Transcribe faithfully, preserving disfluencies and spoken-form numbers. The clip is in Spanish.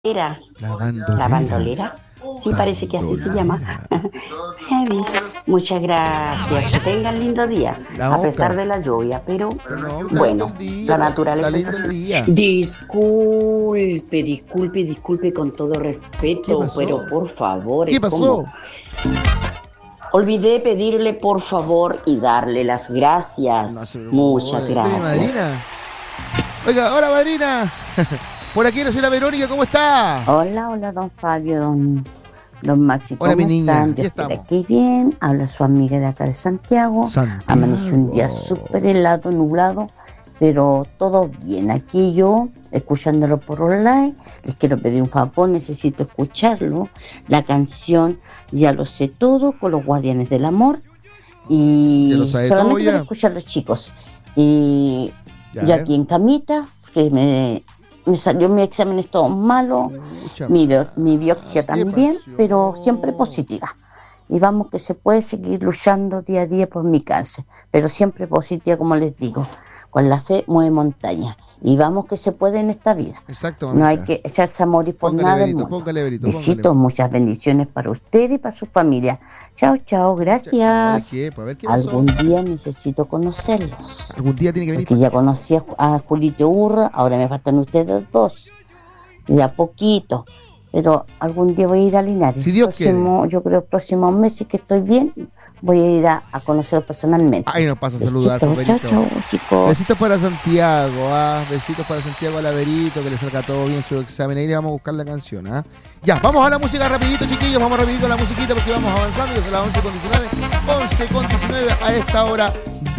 Era La la bandolera. bandolera. Sí, parece que así se llama. Bandolera. Heavy. Muchas gracias. Que tengan lindo día, La a pesar oca. de la lluvia, pero Pero no, está lindo bueno, el día. la Está, está naturaleza es lindo el así. día. Disculpe, disculpe, disculpe con todo ¿Qué respeto, pero pasó? por favor, ¿Qué es como pasó? olvidé pedirle por favor y darle las No se gracias. Muchas preocupe. ¿Esta es mi gracias. madrina? Oiga, hola madrina. Por aquí la señora Verónica, ¿cómo está? Hola, hola, don Fabio, don, don Maxi, Hola mi ¿cómo niña, están? aquí Dios quiera estamos. que bien. Habla su amiga de acá de Santiago. Amaneció un día Santiago. súper helado, nublado, pero todo bien. Aquí yo, escuchándolo por online, les quiero pedir un favor, necesito escucharlo. La canción Ya lo sé todo, con los Guardianes del Amor. Ya lo Y sabe todo solamente para ya. escuchar los chicos. Y Ya, yo a ver. aquí en camita, que me, me salió mi examen es todo malo. Pucha Mi, bio- madre, mi biopsia ¿qué también, pasó? pero siempre positiva. Y vamos que se puede seguir luchando día a día por mi cáncer, pero siempre positiva, como les digo. Con la fe mueve montaña. Y vamos que se puede en esta vida. Exacto, No hay mamita. que echarse a morir por Póngale nada del verito, mundo. póngale verito, Besitos, póngale. muchas bendiciones para usted y para su familia. Chao, chao, ¿De gracias. qué? Pues a ver qué pasó. Algún día necesito conocerlos. Algún día tiene que venir Porque para ya acá. conocí a, a Julito Urra, ahora me faltan ustedes dos. De a poquito. Pero algún día voy a ir a Linares. Si Dios próximo, Yo creo próximos meses que estoy bien, voy a ir a, a conocerlos personalmente. Ahí nos pasa a saludar, Besitos, chao, Paperito. chao, chicos. Besitos para Santiago, ah, besitos para Santiago Alaverito, que le salga todo bien su examen. Ahí le vamos a buscar la canción, ah. Ya, vamos a la música rapidito, chiquillos, vamos rapidito a la musiquita porque vamos avanzando desde las once con diecinueve, once con diecinueve a esta hora